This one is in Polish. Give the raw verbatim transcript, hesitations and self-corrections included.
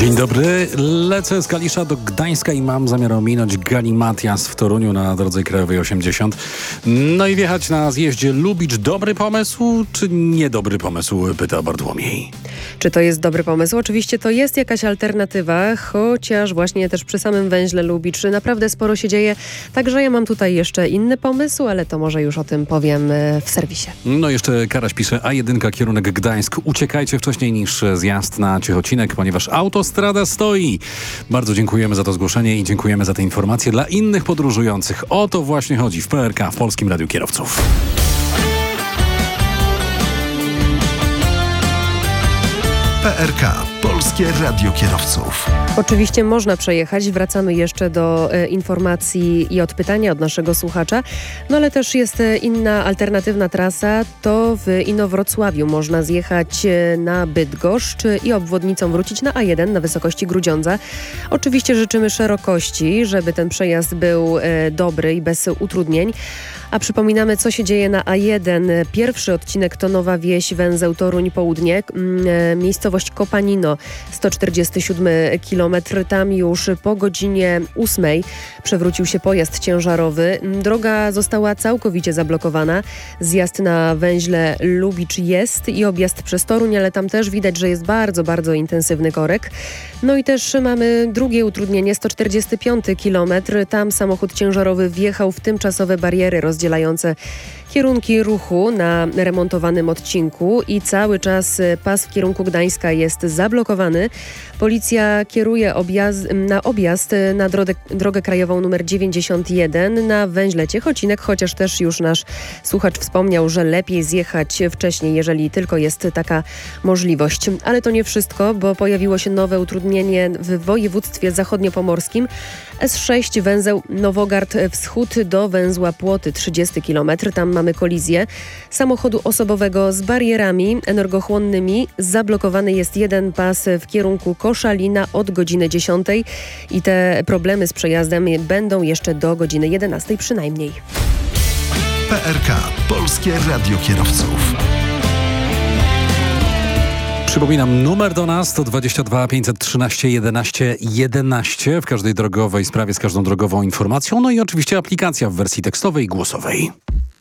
Dzień dobry, lecę z Kalisza do Gdańska i mam zamiar ominąć Galimatias w Toruniu na drodze krajowej osiemdziesiąt. No i wjechać na zjeździe Lubicz. Dobry pomysł czy niedobry pomysł? Pyta Bartłomiej. Czy to jest dobry pomysł? Oczywiście to jest jakaś alternatywa, chociaż właśnie też przy samym węźle Lubicz naprawdę sporo się dzieje. Także ja mam tutaj jeszcze inny pomysł, ale to może już o tym powiem w serwisie. No jeszcze Karaś pisze, A jeden kierunek Gdańsk. Uciekajcie wcześniej niż zjazd na Ciechocinek, ponieważ autostrada stoi. Bardzo dziękujemy za to zgłoszenie i dziękujemy za te informacje dla innych podróżujących. O to właśnie chodzi w P R K, w Polskim Radiu Kierowców. P R K, Polskie Radio Kierowców. Oczywiście można przejechać. Wracamy jeszcze do e, informacji i odpytania od naszego słuchacza. No ale też jest e, inna alternatywna trasa. To w Inowrocławiu można zjechać e, na Bydgoszcz i obwodnicą wrócić na A jeden na wysokości Grudziądza. Oczywiście życzymy szerokości, żeby ten przejazd był e, dobry i bez utrudnień. A przypominamy, co się dzieje na A jeden. Pierwszy odcinek to Nowa Wieś, węzeł Toruń Południe, miejscowość Kopanino, sto czterdziesty siódmy kilometr. Tam już po godzinie ósmej przewrócił się pojazd ciężarowy. Droga została całkowicie zablokowana. Zjazd na węźle Lubicz jest i objazd przez Toruń, ale tam też widać, że jest bardzo, bardzo intensywny korek. No i też mamy drugie utrudnienie, sto czterdziesty piąty kilometr. Tam samochód ciężarowy wjechał w tymczasowe bariery rozdzielające kierunki ruchu na remontowanym odcinku i cały czas pas w kierunku Gdańska jest zablokowany. Policja kieruje objazd, na objazd na drogę, drogę krajową numer dziewięćdziesiąt jeden na węźle Ciechocinek, chociaż też już nasz słuchacz wspomniał, że lepiej zjechać wcześniej, jeżeli tylko jest taka możliwość. Ale to nie wszystko, bo pojawiło się nowe utrudnienie w województwie zachodniopomorskim. S sześć węzeł Nowogard Wschód do węzła Płoty trzydziesty kilometr. Tam mamy kolizję samochodu osobowego z barierami energochłonnymi. Zablokowany jest jeden pas w kierunku Koszalina od godziny dziesiątej i te problemy z przejazdem będą jeszcze do godziny jedenastej przynajmniej. P R K, Polskie Radio Kierowców. Przypominam, numer do nas to dwadzieścia dwa pięćset trzynaście jedenaście jedenaście w każdej drogowej sprawie z każdą drogową informacją, no i oczywiście aplikacja w wersji tekstowej i głosowej.